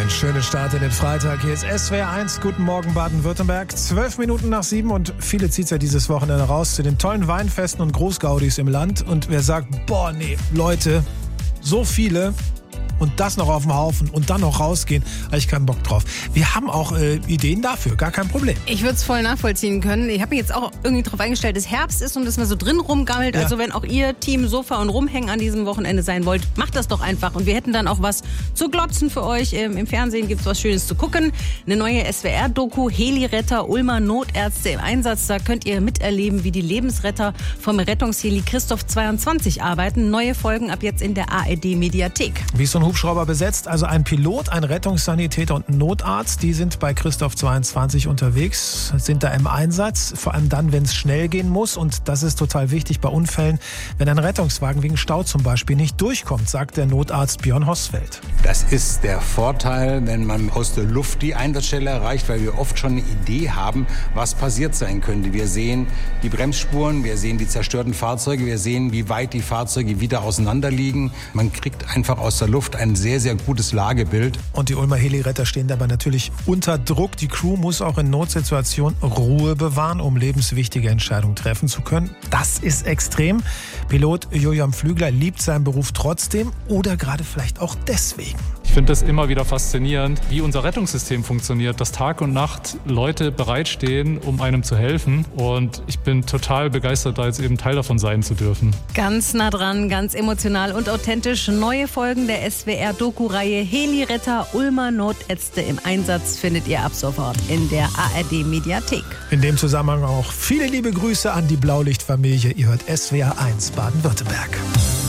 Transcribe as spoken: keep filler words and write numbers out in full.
Ein schöner Start in den Freitag. Hier ist S W R eins. Guten Morgen Baden-Württemberg. Zwölf Minuten nach sieben und viele zieht's ja dieses Wochenende raus zu den tollen Weinfesten und Großgaudis im Land. Und wer sagt, boah, nee, Leute, so viele und das noch auf dem Haufen und dann noch rausgehen, habe ich keinen Bock drauf. Wir haben auch äh, Ideen dafür, gar kein Problem. Ich würde es voll nachvollziehen können. Ich habe mich jetzt auch irgendwie darauf eingestellt, dass Herbst ist und dass man so drin rumgammelt. Ja. Also wenn auch ihr Team Sofa und Rumhängen an diesem Wochenende sein wollt, macht das doch einfach. Und wir hätten dann auch was zu glotzen für euch. Ähm, Im Fernsehen gibt es was Schönes zu gucken. Eine neue S W R-Doku, Heli-Retter, Ulmer Notärzte im Einsatz. Da könnt ihr miterleben, wie die Lebensretter vom Rettungsheli Christoph zweiundzwanzig arbeiten. Neue Folgen ab jetzt in der A R D-Mediathek. Wie ist so ein Hubschrauber besetzt? Also ein Pilot, ein Rettungssanitäter und ein Notarzt, die sind bei Christoph zweiundzwanzig unterwegs, sind da im Einsatz, vor allem dann, wenn es schnell gehen muss. Und das ist total wichtig bei Unfällen, wenn ein Rettungswagen wegen Stau zum Beispiel nicht durchkommt, sagt der Notarzt Björn Hosfeld. Das ist der Vorteil, wenn man aus der Luft die Einsatzstelle erreicht, weil wir oft schon eine Idee haben, was passiert sein könnte. Wir sehen die Bremsspuren, wir sehen die zerstörten Fahrzeuge, wir sehen, wie weit die Fahrzeuge wieder auseinander liegen. Man kriegt einfach aus der Luft ein sehr, sehr gutes Lagebild. Und die Ulmer Heli-Retter stehen dabei natürlich unter Druck. Die Crew muss auch in Notsituationen Ruhe bewahren, um lebenswichtige Entscheidungen treffen zu können. Das ist extrem. Pilot Julian Flügler liebt seinen Beruf trotzdem oder gerade vielleicht auch deswegen. Ich finde das immer wieder faszinierend, wie unser Rettungssystem funktioniert, dass Tag und Nacht Leute bereitstehen, um einem zu helfen. Und ich bin total begeistert, da jetzt eben Teil davon sein zu dürfen. Ganz nah dran, ganz emotional und authentisch. Neue Folgen der S W R-Doku-Reihe Heli-Retter, Ulmer Notärzte im Einsatz findet ihr ab sofort in der A R D-Mediathek. In dem Zusammenhang auch viele liebe Grüße an die Blaulichtfamilie. Ihr hört S W R eins Baden-Württemberg.